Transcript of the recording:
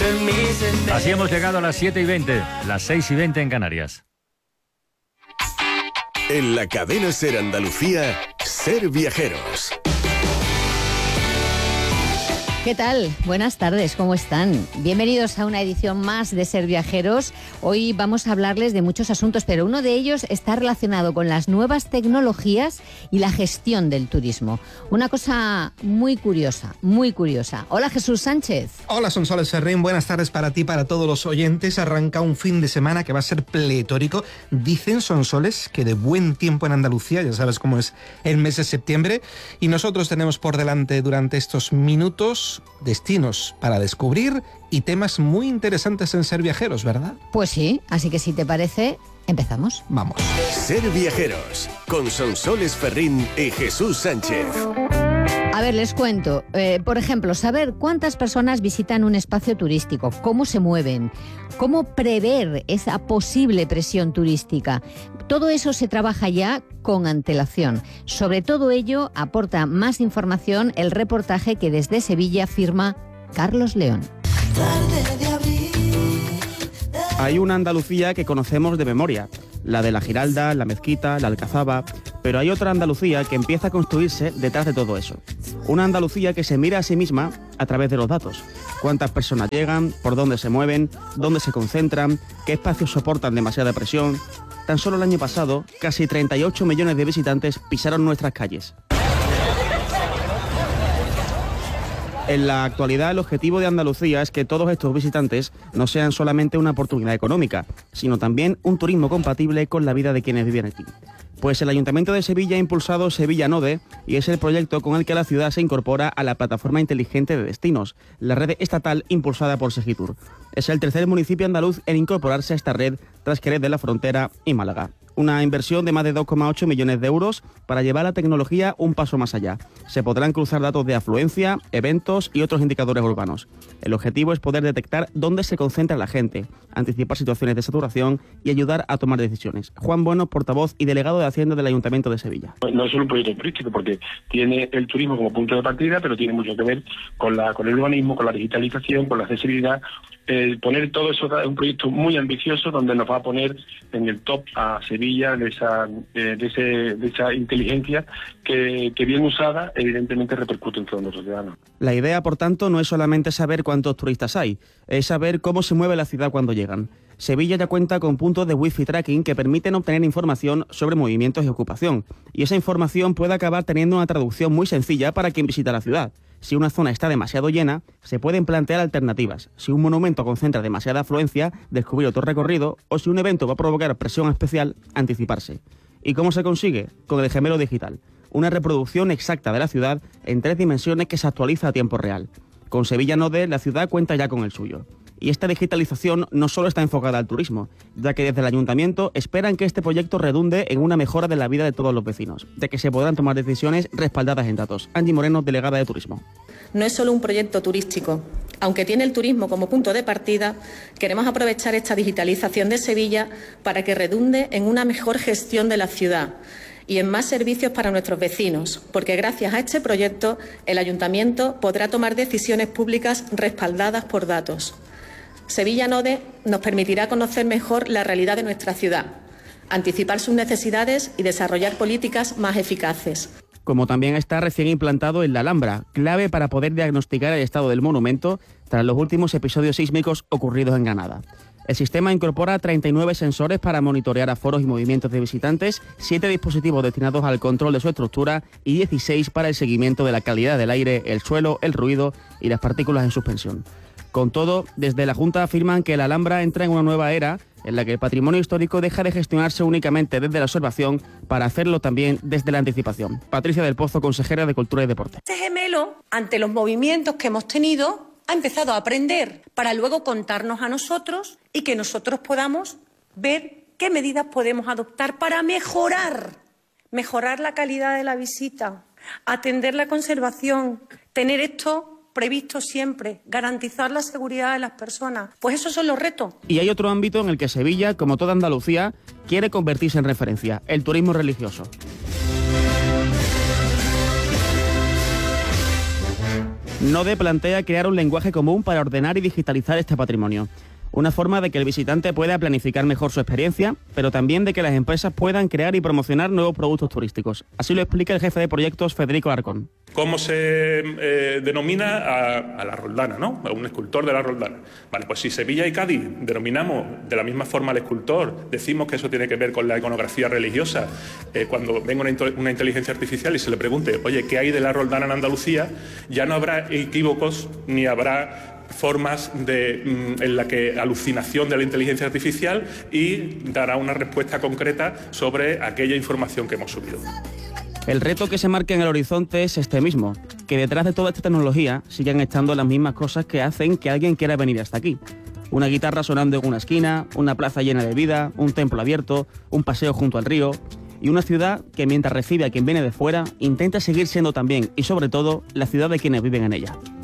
Así hemos llegado a las 7:20, las 6:20 en Canarias. En la cadena SER Andalucía, Ser Viajeros. ¿Qué tal? Buenas tardes, ¿cómo están? Bienvenidos a una edición más de Ser Viajeros. Hoy vamos a hablarles de muchos asuntos, pero uno de ellos está relacionado con las nuevas tecnologías y la gestión del turismo. Una cosa muy curiosa, muy curiosa. Hola, Jesús Sánchez. Hola, Sonsoles Ferrín. Buenas tardes para ti, para todos los oyentes. Arranca un fin de semana que va a ser pletórico. Dicen, Sonsoles, que de buen tiempo en Andalucía, ya sabes cómo es el mes de septiembre, y nosotros tenemos por delante durante estos minutos destinos para descubrir y temas muy interesantes en Ser Viajeros, ¿verdad? Pues sí, así que si te parece, empezamos. Vamos. Ser Viajeros, con Sonsoles Ferrín y Jesús Sánchez. A ver, les cuento. Por ejemplo, saber cuántas personas visitan un espacio turístico, cómo se mueven, cómo prever esa posible presión turística. Todo eso se trabaja ya con antelación. Sobre todo ello aporta más información el reportaje que desde Sevilla firma Carlos León. Hay una Andalucía que conocemos de memoria, la de la Giralda, la Mezquita, la Alcazaba, pero hay otra Andalucía que empieza a construirse detrás de todo eso. Una Andalucía que se mira a sí misma a través de los datos. Cuántas personas llegan, por dónde se mueven, dónde se concentran, qué espacios soportan demasiada presión. Tan solo el año pasado, casi 38 millones de visitantes pisaron nuestras calles. En la actualidad, el objetivo de Andalucía es que todos estos visitantes no sean solamente una oportunidad económica, sino también un turismo compatible con la vida de quienes viven aquí. Pues el Ayuntamiento de Sevilla ha impulsado Sevilla Node y es el proyecto con el que la ciudad se incorpora a la plataforma inteligente de destinos, la red estatal impulsada por Segitur. Es el tercer municipio andaluz en incorporarse a esta red tras Jerez de la Frontera y Málaga. Una inversión de más de 2,8 millones de euros para llevar la tecnología un paso más allá. Se podrán cruzar datos de afluencia, eventos y otros indicadores urbanos. El objetivo es poder detectar dónde se concentra la gente, anticipar situaciones de saturación y ayudar a tomar decisiones. Juan Bueno, portavoz y delegado de Hacienda del Ayuntamiento de Sevilla. No es solo un proyecto turístico, porque tiene el turismo como punto de partida, pero tiene mucho que ver con el urbanismo, con la digitalización, con la accesibilidad. Poner todo eso es un proyecto muy ambicioso donde nos va a poner en el top a Sevilla de esa inteligencia que bien usada evidentemente repercute en todos nuestros ciudadanos. La idea, por tanto, no es solamente saber cuántos turistas hay, es saber cómo se mueve la ciudad cuando llegan. Sevilla ya cuenta con puntos de wifi tracking que permiten obtener información sobre movimientos y ocupación, y esa información puede acabar teniendo una traducción muy sencilla para quien visita la ciudad. Si una zona está demasiado llena, se pueden plantear alternativas. Si un monumento concentra demasiada afluencia, descubrir otro recorrido, o si un evento va a provocar presión especial, anticiparse. ¿Y cómo se consigue? Con el gemelo digital, una reproducción exacta de la ciudad en 3 dimensiones que se actualiza a tiempo real. Con Sevilla Node, la ciudad cuenta ya con el suyo. Y esta digitalización no solo está enfocada al turismo, ya que desde el Ayuntamiento esperan que este proyecto redunde en una mejora de la vida de todos los vecinos, de que se podrán tomar decisiones respaldadas en datos. Angie Moreno, delegada de Turismo. No es solo un proyecto turístico. Aunque tiene el turismo como punto de partida, queremos aprovechar esta digitalización de Sevilla para que redunde en una mejor gestión de la ciudad y en más servicios para nuestros vecinos, porque gracias a este proyecto el Ayuntamiento podrá tomar decisiones públicas respaldadas por datos. Sevilla Node nos permitirá conocer mejor la realidad de nuestra ciudad, anticipar sus necesidades y desarrollar políticas más eficaces. Como también está recién implantado en la Alhambra, clave para poder diagnosticar el estado del monumento tras los últimos episodios sísmicos ocurridos en Granada. El sistema incorpora 39 sensores para monitorear aforos y movimientos de visitantes, 7 dispositivos destinados al control de su estructura y 16 para el seguimiento de la calidad del aire, el suelo, el ruido y las partículas en suspensión. Con todo, desde la Junta afirman que la Alhambra entra en una nueva era en la que el patrimonio histórico deja de gestionarse únicamente desde la observación para hacerlo también desde la anticipación. Patricia del Pozo, consejera de Cultura y Deporte. Este gemelo, ante los movimientos que hemos tenido, ha empezado a aprender para luego contarnos a nosotros y que nosotros podamos ver qué medidas podemos adoptar para mejorar la calidad de la visita, atender la conservación, tener esto previsto siempre, garantizar la seguridad de las personas. Pues esos son los retos. Y hay otro ámbito en el que Sevilla, como toda Andalucía, quiere convertirse en referencia: el turismo religioso. Node plantea crear un lenguaje común para ordenar y digitalizar este patrimonio. Una forma de que el visitante pueda planificar mejor su experiencia, pero también de que las empresas puedan crear y promocionar nuevos productos turísticos. Así lo explica el jefe de proyectos, Federico Arcón. ¿Cómo se denomina a la Roldana, ¿no? A un escultor de la Roldana. Vale, pues si Sevilla y Cádiz denominamos de la misma forma al escultor, decimos que eso tiene que ver con la iconografía religiosa, cuando venga una inteligencia artificial y se le pregunte, oye, ¿qué hay de la Roldana en Andalucía? Ya no habrá equívocos ni habrá formas en la que alucinación de la inteligencia artificial y dará una respuesta concreta sobre aquella información que hemos subido. El reto que se marca en el horizonte es este mismo, que detrás de toda esta tecnología sigan estando las mismas cosas que hacen que alguien quiera venir hasta aquí. Una guitarra sonando en una esquina, una plaza llena de vida, un templo abierto, un paseo junto al río y una ciudad que mientras recibe a quien viene de fuera, intenta seguir siendo también y sobre todo la ciudad de quienes viven en ella.